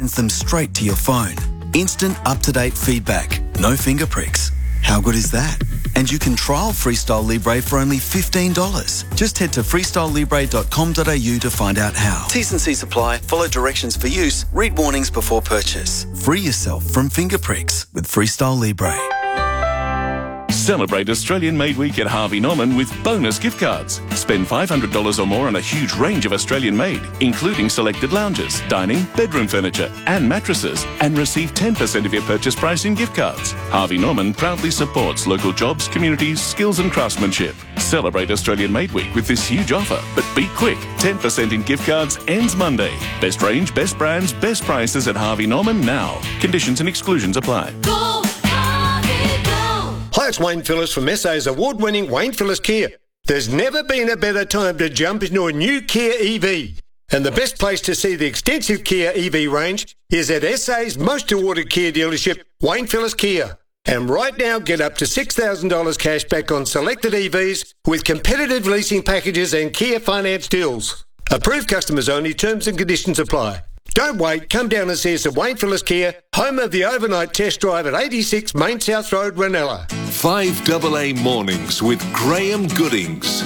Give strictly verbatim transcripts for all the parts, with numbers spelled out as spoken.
sends them straight to your phone. Instant up-to-date feedback. No finger pricks. How good is that? And you can trial Freestyle Libre for only fifteen dollars. Just head to freestyle libre dot com dot a u to find out how. T's and C's apply. Follow directions for use. Read warnings before purchase. Free yourself from finger pricks with Freestyle Libre. Celebrate Australian Made Week at Harvey Norman with bonus gift cards. Spend five hundred dollars or more on a huge range of Australian made, including selected lounges, dining, bedroom furniture and mattresses, and receive ten percent of your purchase price in gift cards. Harvey Norman proudly supports local jobs, communities, skills and craftsmanship. Celebrate Australian Made Week with this huge offer, but be quick. ten percent in gift cards ends Monday. Best range, best brands, best prices at Harvey Norman now. Conditions and exclusions apply. Go, Harvey, go. Hi, it's Wayne Phillips from S A's award-winning Wayne Phillips Kia. There's never been a better time to jump into a new Kia E V. And the best place to see the extensive Kia E V range is at S A's most awarded Kia dealership, Wayne Phillips Kia. And right now, get up to six thousand dollars cash back on selected E Vs with competitive leasing packages and Kia finance deals. Approved customers only, terms and conditions apply. Don't wait, come down and see us at Wayne Phillips Kia, home of the overnight test drive at eighty-six Main South Road, Ranella. five A A Mornings with Graham Goodings.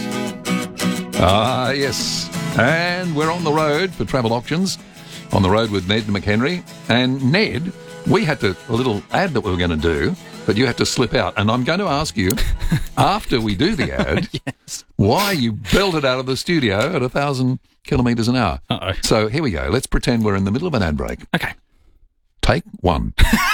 Ah, yes. And we're on the road for Travel Auctions, on the road with Ned McHenry. And Ned, we had to, a little ad that we were going to do, but you had to slip out. And I'm going to ask you, after we do the ad, yes. why you belted out of the studio at a thousand kilometres an hour. Uh-oh. So here we go. Let's pretend we're in the middle of an ad break. Okay. Take one.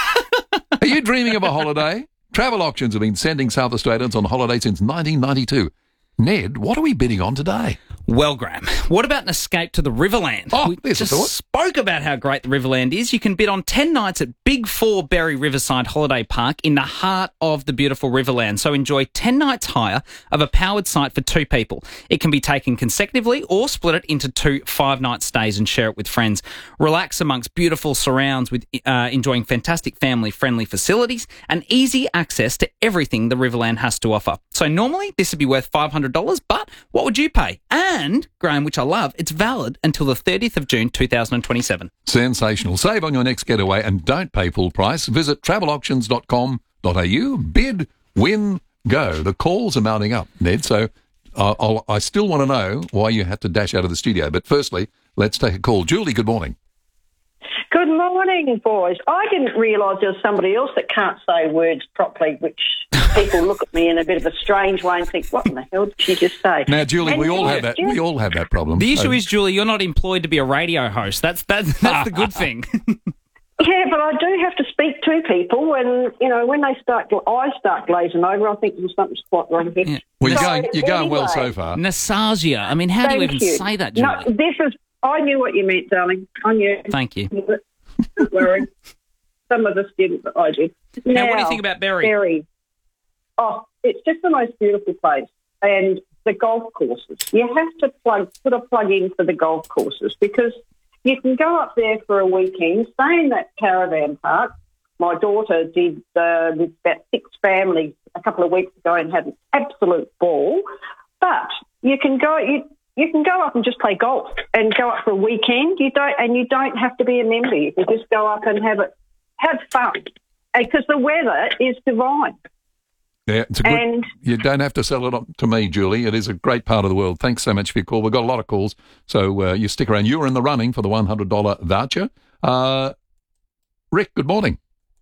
Are you dreaming of a holiday? Travel Auctions have been sending South Australians on holiday since nineteen ninety-two. Ned, what are we bidding on today? Well, Graham, what about an escape to the Riverland? Oh, we there's a just thought. spoke about how great the Riverland is. You can bid on ten nights at Big Four Berry Riverside Holiday Park in the heart of the beautiful Riverland. So enjoy ten nights hire of a powered site for two people. It can be taken consecutively or split it into two five-night stays and share it with friends. Relax amongst beautiful surrounds with uh, enjoying fantastic family-friendly facilities and easy access to everything the Riverland has to offer. So normally this would be worth five hundred dollars, but what would you pay? And, Graham, which I love, it's valid until the thirtieth of June two thousand twenty-seven. Sensational. Save on your next getaway and don't pay full price. Visit travel auctions dot com dot a u. Bid, win, go. The calls are mounting up, Ned, so uh, I'll, I still want to know why you had to dash out of the studio. But firstly, let's take a call. Julie, good morning. Good morning, boys. I didn't realise there was somebody else that can't say words properly, which people look at me in a bit of a strange way and think, what in the hell did she just say? Now, Julie, and we all yeah, have that. yeah. We all have that problem. The issue So- is, Julie, you're not employed to be a radio host. That's that's, that's the good thing. Yeah, but I do have to speak to people, and, you know, when they start, I start glazing over, I think there's something's quite wrong here. Yeah. Well, you're So, going, you're going well anyway, so far. Nasasia. I mean, how do you Thank even you. say that, Julie? No, this is, I knew what you meant, darling. I knew. Thank you. Don't worry. Some of us didn't, but I did. Now, what do you think about Berry? Berry. Oh, it's just the most beautiful place. And the golf courses. You have to plug, put a plug in for the golf courses because you can go up there for a weekend, stay in that caravan park. My daughter did uh, with about six families a couple of weeks ago and had an absolute ball. But you can go... You, You can go up and just play golf and go up for a weekend. You don't, and you don't have to be a member. You can just go up and have it, have fun, because the weather is divine. Yeah, it's a good, And- you don't have to sell it on to me, Julie. It is a great part of the world. Thanks so much for your call. We've got a lot of calls, so uh, you stick around. You were in the running for the one hundred dollars voucher. Uh, Rick, good morning.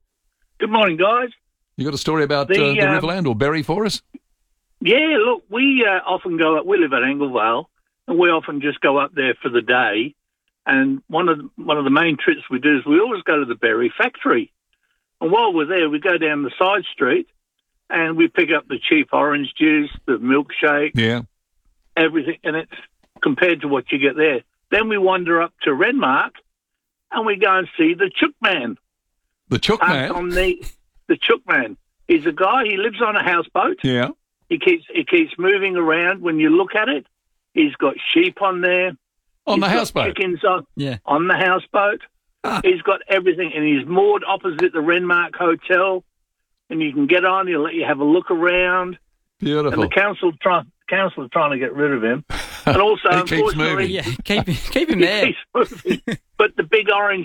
Good morning, guys. You got a story about The, uh, the um, Riverland or Berry for us? Yeah, look, we uh, often go up. We live at Anglevale, and we often just go up there for the day. And one of the, one of the main trips we do is we always go to the berry factory. And while we're there, we go down the side street, and we pick up the cheap orange juice, the milkshake, Yeah. everything, and it's compared to what you get there. Then we wander up to Renmark, and we go and see the Chook Man. The Chook Parked Man? On the the Chook Man. He's a guy. He lives on a houseboat. Yeah. He keeps he keeps moving around. When you look at it, he's got sheep on there. On He's the got houseboat? Chickens on Yeah. on the houseboat. Ah. He's got everything, and he's moored opposite the Renmark Hotel. And you can get on. He'll let you have a look around. Beautiful. And the council try, council are trying to get rid of him. And also, He keeps unfortunately, moving. Yeah, keep, keep him he there. keeps moving. But the big orange